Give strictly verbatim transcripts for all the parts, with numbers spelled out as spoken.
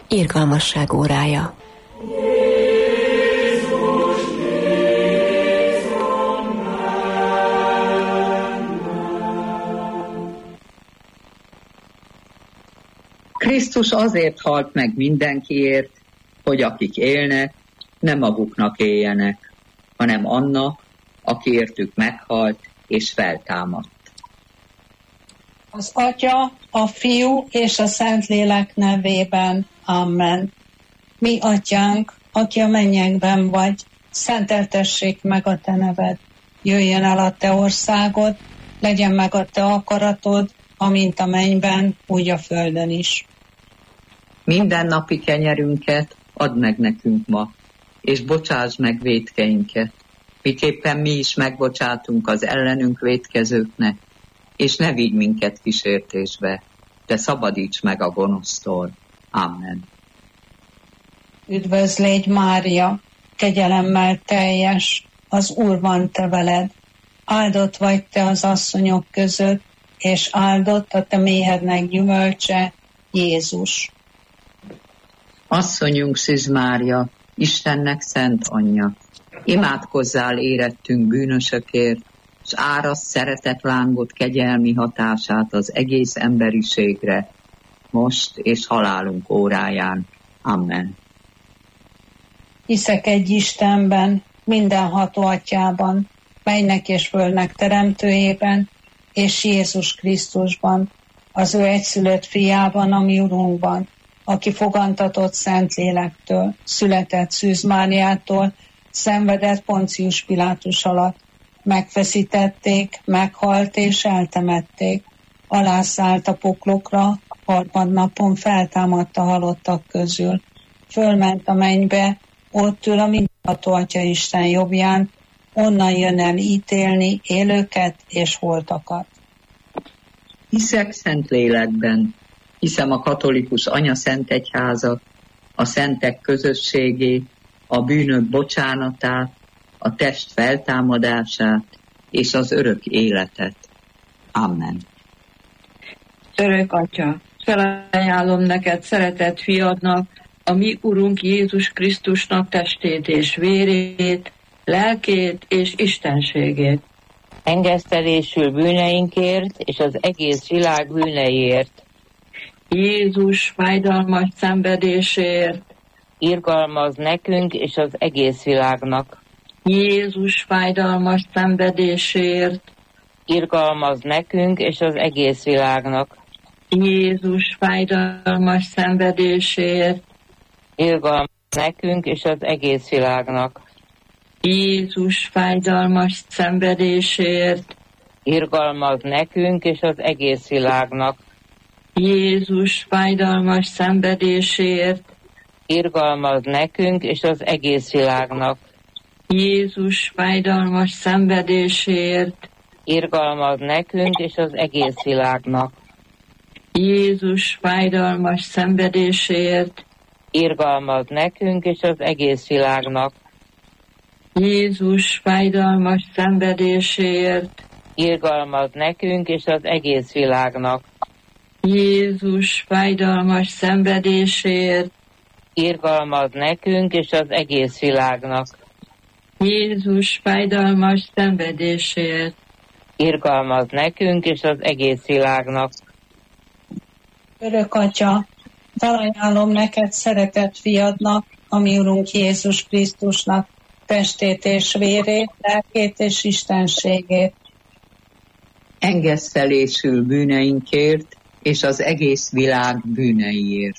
Irgalmasság órája. Krisztus azért halt meg mindenkiért, hogy akik élnek, ne maguknak éljenek, hanem annak, aki értük meghalt és feltámadt. Az Atya, a Fiú és a Szentlélek nevében. Amen. Mi Atyánk, aki a mennyekben vagy, szenteltessék meg a te neved. Jöjjön el a te országod, legyen meg a te akaratod, amint a mennyben, úgy a földön is. Minden napi kenyerünket add meg nekünk ma, és bocsásd meg vétkeinket, miképpen mi is megbocsátunk az ellenünk vétkezőknek, és ne vigy minket kísértésbe, de szabadíts meg a gonosztól. Amen. Üdvözlégy Mária, kegyelemmel teljes, az Úr van te veled. Áldott vagy te az asszonyok között, és áldott a te méhednek gyümölcse, Jézus. Asszonyunk Szűz Mária, Istennek szent anyja, imádkozzál érettünk bűnösökért, s áraszt szeretetlángot kegyelmi hatását az egész emberiségre, most és halálunk óráján. Amen. Hiszek egy Istenben, mindenható Atyában, mennynek és földnek teremtőjében, és Jézus Krisztusban, az ő egyszülött fiában, a mi Urunkban, aki fogantatott Szentlélektől, született Szűz Máriától, szenvedett Poncius Pilátus alatt, megfeszítették, meghalt és eltemették, alászállt a poklokra, harmadnapon feltámadt a halottak közül, fölment a mennybe, ott ül a mindenható Atya Isten jobbján, onnan jön el ítélni élőket és holtakat. Hiszek szent lélekben, hiszem a katolikus anya szent egyházat, a szentek közösségét, a bűnök bocsánatát, a test feltámadását és az örök életet. Amen. Örök Atya, felajánlom neked szeretett fiadnak, a mi Urunk Jézus Krisztusnak testét és vérét, lelkét és istenségét. Engesztelésül bűneinkért és az egész világ bűneiért. Jézus fájdalmas szenvedésért. Irgalmaz nekünk és az egész világnak. Jézus fájdalmas szenvedésért. Irgalmaz nekünk és az egész világnak. Jézus fájdalmas szenvedésért. Irgalmaz nekünk és az egész világnak. Jézus fájdalmas szenvedésért. Irgalmaz nekünk és az egész világnak. Jézus fájdalmas szenvedésért. Irgalmaz nekünk és az egész világnak. Jézus fájdalmas szenvedésért. Irgalmaz nekünk és az egész világnak. Jézus fájdalmas szenvedésért. Irgalmaz nekünk és az egész világnak. Jézus fájdalmas szenvedésért. Irgalmaz nekünk és az egész világnak. Jézus fájdalmas szenvedésért. Irgalmaz nekünk és az egész világnak. Jézus fájdalmas szenvedésért. Irgalmaz nekünk és az egész világnak. Örök Atya, felajánlom neked szeretett fiadnak, a mi Urunk Jézus Krisztusnak, testét és vérét, lelkét és istenségét. Engesztelésül bűneinkért és az egész világ bűneiért.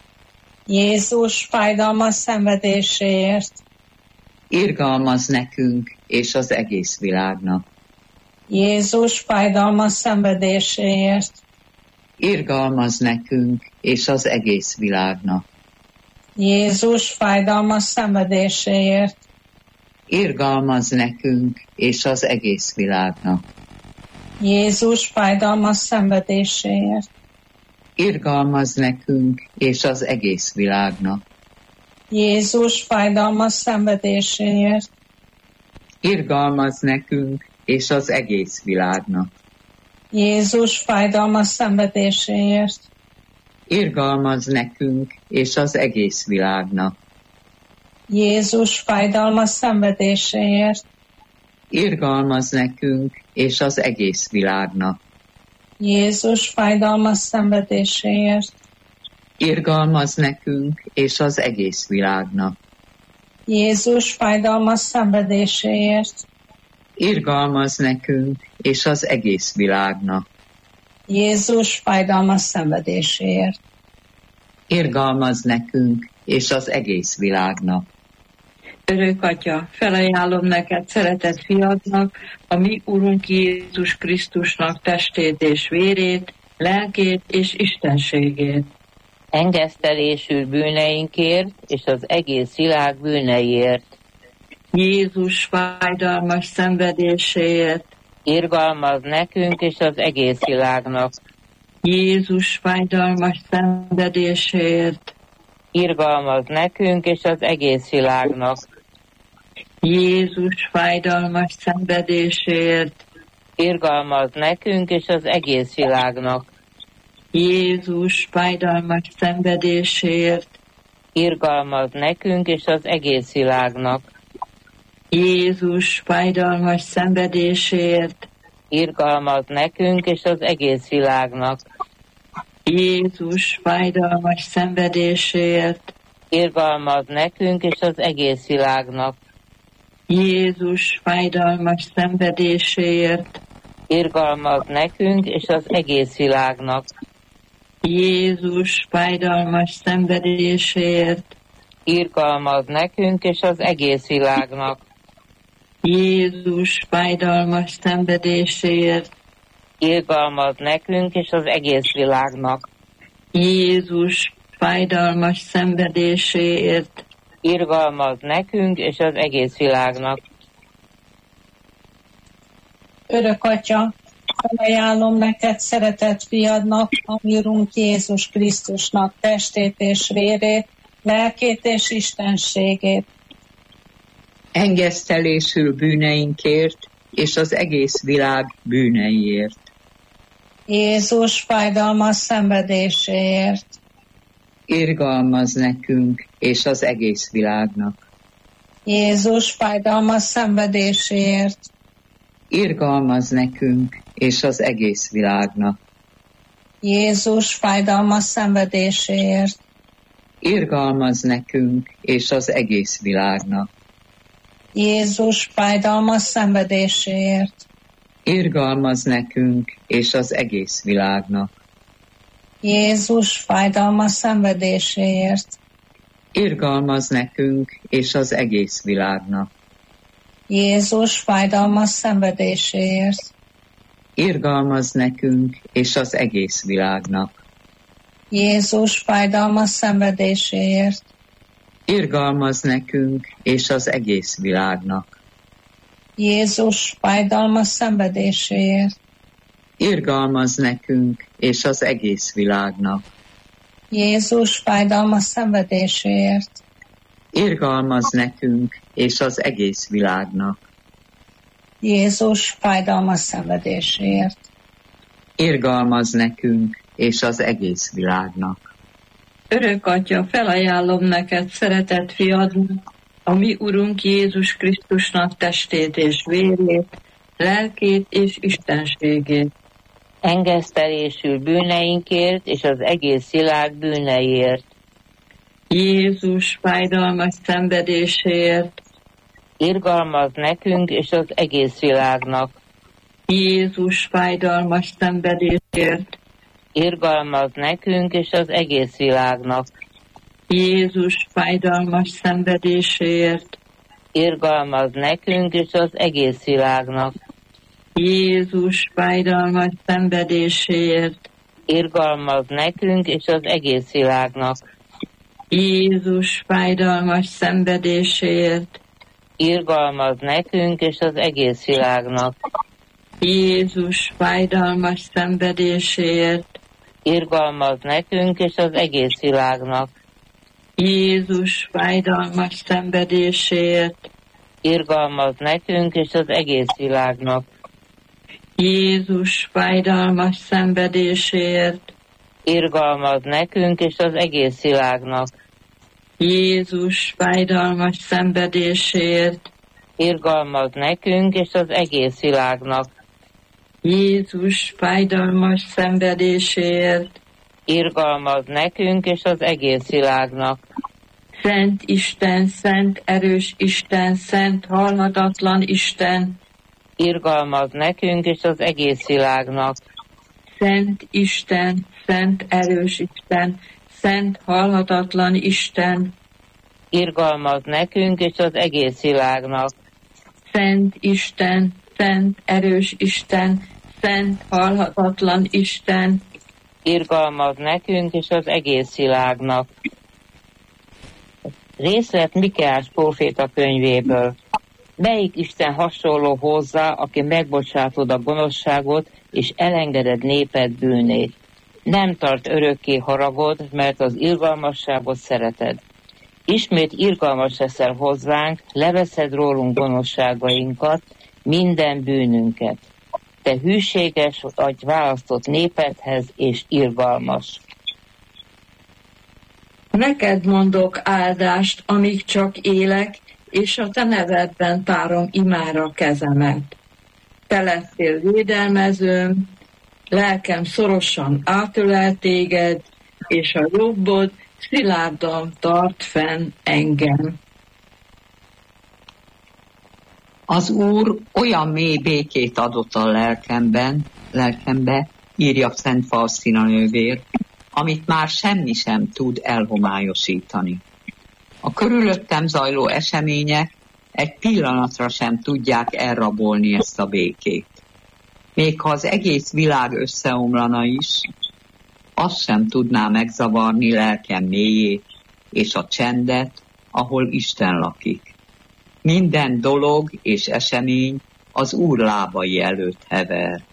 Jézus fájdalmas szenvedéséért. Irgalmaz nekünk és az egész világnak. Jézus fájdalmas szenvedéséért. Irgalmaz nekünk és az egész világnak. Jézus fájdalmas szenvedéséért. Irgalmaz nekünk és az egész világnak. Jézus fájdalmas szenvedéséért. Irgalmaz nekünk és az egész világnak. Jézus fájdalmas szenvedéséért. Irgalmaz nekünk és az egész világnak. Jézus fájdalmas szenvedéséért. irgalmaz nekünk és az egész világnak. Jézus fájdalmas szenvedéséért, Irgalmaz nekünk és az egész világnak. Jézus fájdalmas szenvedéséért, Irgalmaz nekünk és az egész világnak. Jézus fájdalmas szenvedéséért, Irgalmaz nekünk és az egész világnak. Jézus fájdalmas szenvedéséért, Irgalmaz nekünk és az egész világnak. Örök Atya, felajánlom neked szeretett fiadnak, a mi Urunk Jézus Krisztusnak testét és vérét, lelkét és istenségét. Engesztelésül bűneinkért és az egész világ bűneiért. Jézus fájdalmas szenvedéséért, Irgalmaz nekünk és az egész világnak. Jézus fájdalmas szenvedéséért, Irgalmaz nekünk és az egész világnak. Jézus fájdalmas szenvedéséért, Irgalmaz nekünk és az egész világnak. Jézus fájdalmas szenvedéséért, Irgalmaz nekünk és az egész világnak. Jézus fájdalmas szenvedéséért, Irgalmaz nekünk és az egész világnak. Jézus fájdalmas szenvedéséért, Irgalmaz nekünk és az egész világnak. Jézus fájdalmas szenvedéséért, Irgalmaz nekünk és az egész világnak. Jézus fájdalmas szenvedéséért, Irgalmaz nekünk és az egész világnak. Jézus fájdalmas szenvedéséért, Irgalmaz nekünk és az egész világnak. Jézus fájdalmas szenvedéséért, Irgalmaz nekünk és az egész világnak. Örök Atya, felajánlom neked szeretett fiadnak, a mi Urunk Jézus Krisztusnak testét és vérét, lelkét és istenségét. Engesztelésül bűneinkért és az egész világ bűneiért. Jézus fájdalmas szenvedéséért, Irgalmaz nekünk és az egész világnak. Jézus fájdalmas szenvedéséért, Irgalmaz nekünk és az egész világnak. Jézus fájdalmas szenvedéséért, Irgalmaz nekünk és az egész világnak. Jézus fájdalmas szenvedéséért, Irgalmaz nekünk és az egész világnak. Jézus fájdalmas szenvedéséért, Irgalmaz nekünk és az egész világnak. Jézus fájdalmas szenvedéséért, Irgalmaz nekünk és az egész világnak. Jézus fájdalmas szenvedéséért, Irgalmaz nekünk és az egész világnak. Jézus fájdalmas szenvedéséért, Irgalmaz nekünk és az egész világnak. Jézus fájdalmas szenvedéséért, Irgalmaz nekünk és az egész világnak. Jézus fájdalmas szenvedéséért, Irgalmaz nekünk és az egész világnak. Örök Atya, felajánlom neked szeretett fiadnak, a mi Urunk Jézus Krisztusnak testét és vérét, lelkét és istenségét. Engesztelésül bűneinkért és az egész világ bűneiért. Jézus fájdalmas szenvedéséért, Irgalmaz nekünk és az egész világnak. Jézus fájdalmas szenvedéséért, Irgalmaz nekünk és az egész világnak. Jézus fájdalmas szenvedéséért, Irgalmaz nekünk és az egész világnak. Jézus fájdalmas szenvedéséért, Irgalmaz nekünk és az egész világnak. Jézus fájdalmas szenvedéséért, Irgalmaz nekünk és az egész világnak. Jézus fájdalmas szenvedéséért, Irgalmaz nekünk és az egész világnak. Jézus fájdalmas szenvedéséért, Irgalmaz nekünk és az egész világnak. Jézus fájdalmas szenvedéséért, irgalmaz nekünk és az egész világnak. Jézus fájdalmas szenvedésért, Irgalmaz nekünk és az egész világnak. Jézus fájdalmas szenvedésért, Irgalmaz nekünk és az egész világnak. Szent Isten, szent erős Isten, szent halhatatlan Isten, Irgalmaz nekünk és az egész világnak. Szent Isten, szent erős Isten, szent halhatatlan Isten, Irgalmaz nekünk és az egész világnak. Szent Isten, szent erős Isten, szent halhatatlan Isten, Irgalmaz nekünk és az egész világnak. Részlet Mikeás próféta könyvéből. Melyik Isten hasonló hozzá, aki megbocsátod a gonoszságot, és elengeded néped bűnét? Nem tart örökké haragod, mert az irgalmasságot szereted. Ismét irgalmas leszel hozzánk, leveszed rólunk gonoszságainkat, minden bűnünket. Te hűséges vagy választott népedhez, és irgalmas. Neked mondok áldást, amíg csak élek, és a te nevedben tárom imára kezemet. Te lettél védelmezőm, lelkem szorosan átölel téged, és a jobbod szilárdan tart fenn engem. Az Úr olyan mély békét adott a lelkemben, lelkembe, írja Szent Faustina nővér, amit már semmi sem tud elhomályosítani. A körülöttem zajló események egy pillanatra sem tudják elrabolni ezt a békét. Még ha az egész világ összeomlana is, azt sem tudná megzavarni lelkem mélyét és a csendet, ahol Isten lakik. Minden dolog és esemény az Úr lábai előtt hever.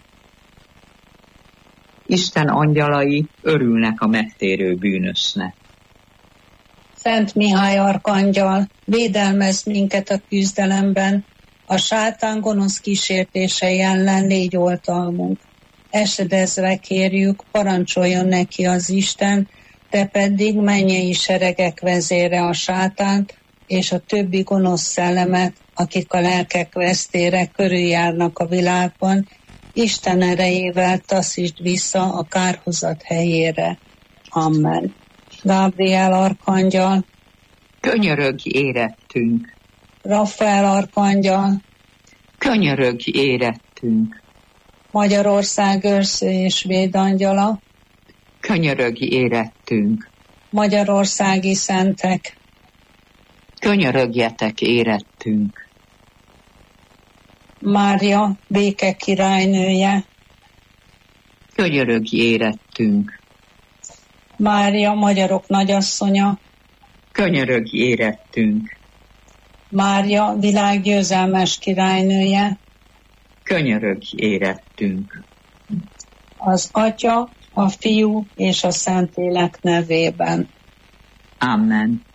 Isten angyalai örülnek a megtérő bűnösnek. Szent Mihály arkangyal, védelmezz minket a küzdelemben, a sátán gonosz kísértései ellen légy oltalmunk. Esedezve kérjük, parancsoljon neki az Isten, te pedig mennyei seregek vezére a sátánt, és a többi gonosz szellemet, akik a lelkek vesztére körüljárnak a világban, Isten erejével taszítsd vissza a kárhozat helyére. Amen. Gabriel arkangyal, Könyörögj érettünk! Rafael arkangyal, Könyörögj érettünk! Magyarország őrző és védangyala, Könyörögj érettünk! Magyarországi szentek, Könyörögjetek érettünk! Mária, béke királynője, Könyörögj érettünk! Mária, magyarok nagyasszonya, Könyörögj érettünk! Mária, világgyőzelmes királynője, Könyörögj érettünk! az Atya, a Fiú és a Szentlélek nevében. Amen.